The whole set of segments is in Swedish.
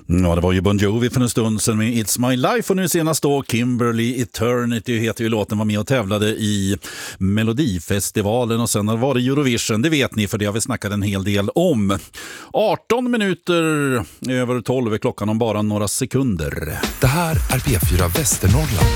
Ja, det var ju Bon Jovi för en stund sedan med It's My Life, och nu senast då Kimberly Eternity heter ju låten, var med och tävlade i Melodifestivalen och sen var det Eurovision, det vet ni för det har vi snackat en hel del om. 18 minuter över 12 är klockan om bara några sekunder. Det här är P4 Västernorrland.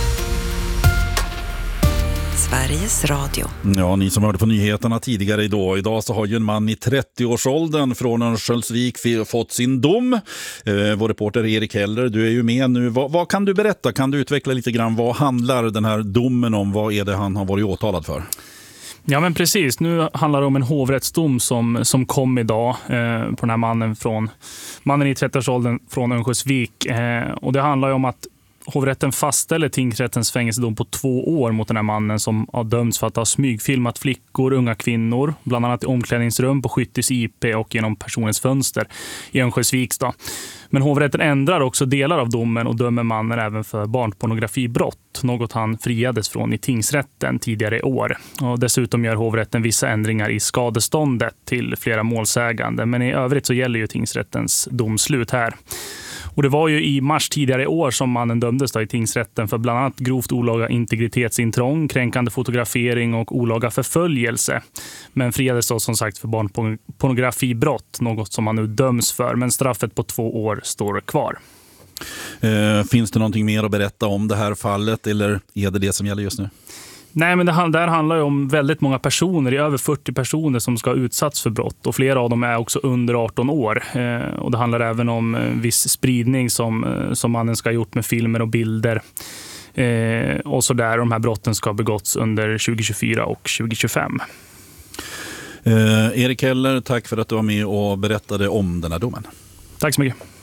Sveriges Radio. Ja, ni som hörde på nyheterna tidigare idag så har ju en man i 30-årsåldern från Örnsköldsvik fått sin dom. Vår reporter Erik Heller, du är ju med nu. Vad kan du berätta? Kan du utveckla lite grann? Vad handlar den här domen om? Vad är det han har varit åtalad för? Ja, men precis. Nu handlar det om en hovrättsdom som kom idag på den här mannen i 30-årsåldern från Örnsköldsvik. Och det handlar ju om att hovrätten fastställer tingsrättens fängelsedom på 2 år mot den här mannen som har dömts för att ha smygfilmat flickor, unga kvinnor, bland annat i omklädningsrum, på Skyttis IP och genom personens fönster i Örnsköldsviks då. Men hovrätten ändrar också delar av domen och dömer mannen även för barnpornografibrott, något han friades från i tingsrätten tidigare i år. Och dessutom gör hovrätten vissa ändringar i skadeståndet till flera målsägande, men i övrigt så gäller ju tingsrättens domslut här. Och det var ju i mars tidigare i år som mannen dömdes i tingsrätten för bland annat grovt olaga integritetsintrång, kränkande fotografering och olaga förföljelse. Men friades då som sagt för barnpornografibrott, något som han nu döms för. Men straffet på 2 år står kvar. Finns det någonting mer att berätta om det här fallet, eller är det som gäller just nu? Nej, men det där handlar ju om väldigt många personer, i över 40 personer som ska ha utsatts för brott. Och flera av dem är också under 18 år. Och det handlar även om viss spridning som mannen ska ha gjort med filmer och bilder. Och så där, de här brotten ska ha begåtts under 2024 och 2025. Erik Heller, tack för att du var med och berättade om den här domen. Tack så mycket.